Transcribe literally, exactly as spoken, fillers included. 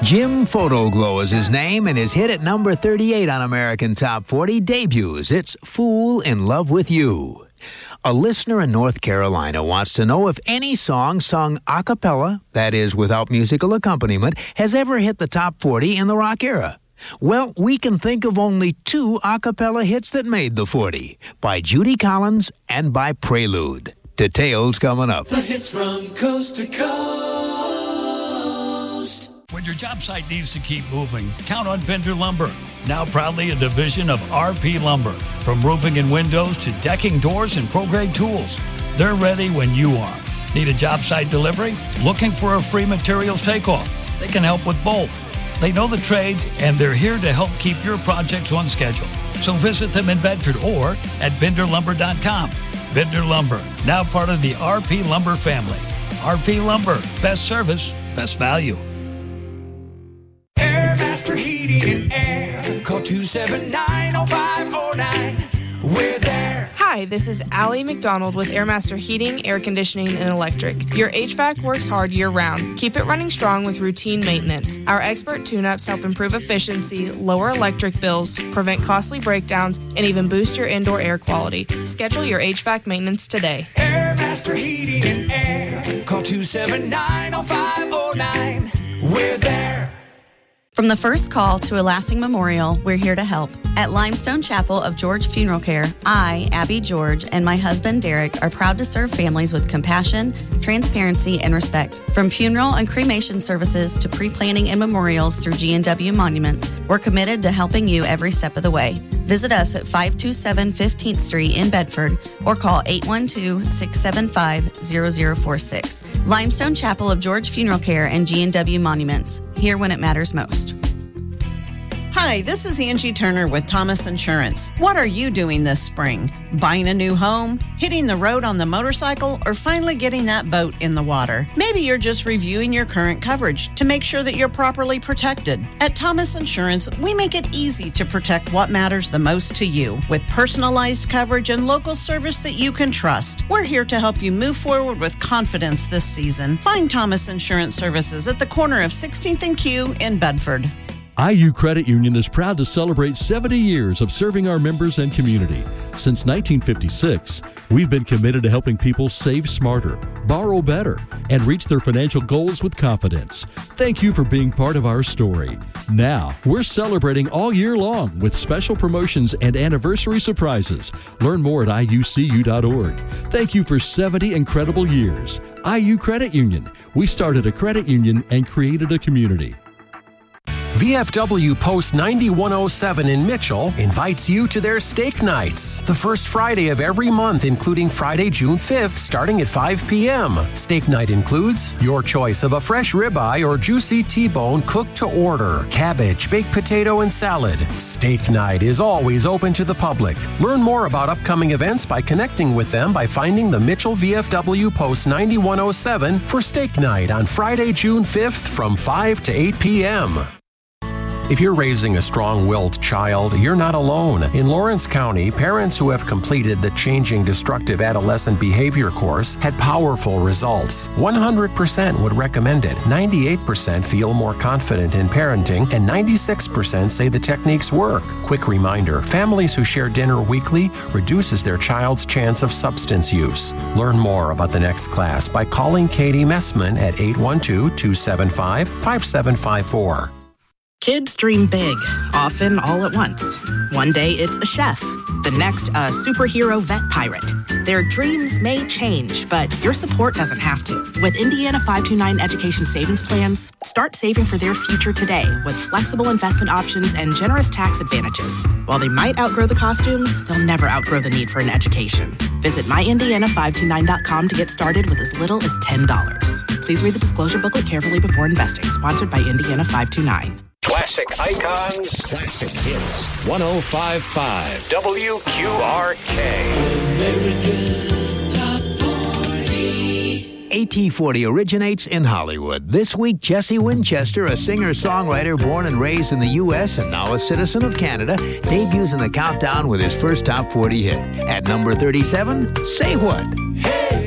Jim Photoglow is his name, and his hit at number thirty-eight on American Top forty debuts. It's Fool in Love with You. A listener in North Carolina wants to know if any song sung a cappella, that is, without musical accompaniment, has ever hit the top forty in the rock era. Well, we can think of only two a cappella hits that made the forty, by Judy Collins and by Prelude. Details coming up. The hits from coast to coast. When your job site needs to keep moving, count on Bender Lumber. Now proudly a division of R P Lumber. From roofing and windows to decking, doors, and pro-grade tools. They're ready when you are. Need a job site delivery? Looking for a free materials takeoff? They can help with both. They know the trades, and they're here to help keep your projects on schedule. So visit them in Bedford or at bender lumber dot com. Bender Lumber, now part of the R P Lumber family. R P Lumber, best service, best value. Airmaster Heating and Air. Call two seven nine, oh five oh nine. We're there. Hi, this is Allie McDonald with Airmaster Heating, Air Conditioning, and Electric. Your H V A C works hard year-round. Keep it running strong with routine maintenance. Our expert tune-ups help improve efficiency, lower electric bills, prevent costly breakdowns, and even boost your indoor air quality. Schedule your H V A C maintenance today. Airmaster Heating and Air. Call two seven nine, oh five oh nine. We're there. From the first call to a lasting memorial, we're here to help. At Limestone Chapel of George Funeral Care, I, Abby George, and my husband Derek are proud to serve families with compassion, transparency, and respect. From funeral and cremation services to pre-planning and memorials through G and W Monuments, we're committed to helping you every step of the way. Visit us at five two seven fifteenth Street in Bedford or call eight one two, six seven five, zero zero four six. Limestone Chapel of George Funeral Care and G and W Monuments. Here when it matters most. Hi, this is Angie Turner with Thomas Insurance. What are you doing this spring? Buying a new home, hitting the road on the motorcycle, or finally getting that boat in the water? Maybe you're just reviewing your current coverage to make sure that you're properly protected. At Thomas Insurance, we make it easy to protect what matters the most to you with personalized coverage and local service that you can trust. We're here to help you move forward with confidence this season. Find Thomas Insurance Services at the corner of sixteenth and Q in Bedford. I U Credit Union is proud to celebrate seventy years of serving our members and community. Since nineteen fifty-six, we've been committed to helping people save smarter, borrow better, and reach their financial goals with confidence. Thank you for being part of our story. Now, we're celebrating all year long with special promotions and anniversary surprises. Learn more at I U C U dot org. Thank you for seventy incredible years. I U Credit Union. We started a credit union and created a community. V F W Post ninety-one oh seven in Mitchell invites you to their steak nights, the first Friday of every month, including Friday, June fifth, starting at five p.m. Steak night includes your choice of a fresh ribeye or juicy T-bone cooked to order, cabbage, baked potato, and salad. Steak night is always open to the public. Learn more about upcoming events by connecting with them by finding the Mitchell V F W Post ninety-one oh seven for steak night on Friday, June fifth from five to eight p.m. If you're raising a strong-willed child, you're not alone. In Lawrence County, parents who have completed the Changing Destructive Adolescent Behavior course had powerful results. one hundred percent would recommend it. ninety-eight percent feel more confident in parenting, and ninety-six percent say the techniques work. Quick reminder, families who share dinner weekly reduces their child's chance of substance use. Learn more about the next class by calling Katie Messman at eight one two, two seven five, five seven five four. Kids dream big, often all at once. One day it's a chef, the next a superhero vet pirate. Their dreams may change, but your support doesn't have to. With Indiana five two nine Education Savings Plans, start saving for their future today with flexible investment options and generous tax advantages. While they might outgrow the costumes, they'll never outgrow the need for an education. Visit my indiana five two nine dot com to get started with as little as ten dollars. Please read the disclosure booklet carefully before investing. Sponsored by Indiana five two nine. Classic icons, classic hits. one oh five point five W Q R K. American Top forty. A T forty originates in Hollywood. This week, Jesse Winchester, a singer-songwriter born and raised in the U S and now a citizen of Canada, debuts in the countdown with his first Top forty hit. At number thirty-seven, Say What? Hey!